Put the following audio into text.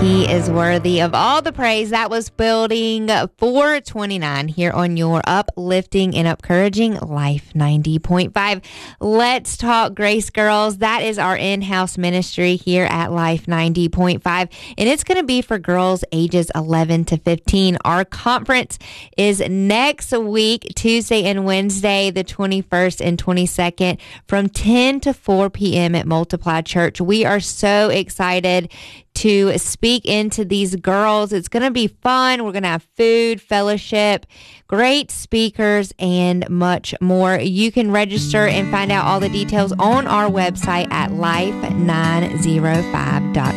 He is worthy of all the praise. That was Building 429 here on your uplifting and encouraging Life 90.5. Let's talk Grace, girls. That is our in-house ministry here at Life 90.5, and it's going to be for girls ages 11 to 15. Our conference is next week, Tuesday and Wednesday, the 21st and 22nd, from 10 to 4 p.m. at Multiply Church. We are so excited to speak into these girls. It's going to be fun. We're going to have food, fellowship, great speakers, and much more. You can register and find out all the details on our website at life905.com.